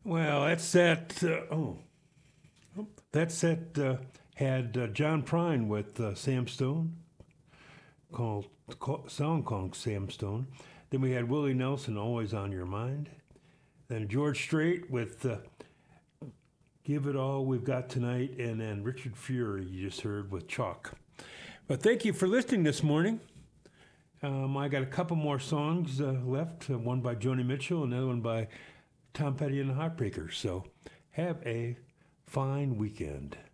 Well, that set. That set had John Prine with Sam Stone, song called Sam Stone. Then we had Willie Nelson, Always on Your Mind. Then George Strait with Give It All We've Got Tonight, and then Richard Fury you just heard with Chalk. But thank you for listening this morning. I got a couple more songs left, one by Joni Mitchell, another one by Tom Petty and the Heartbreakers. So have a fine weekend.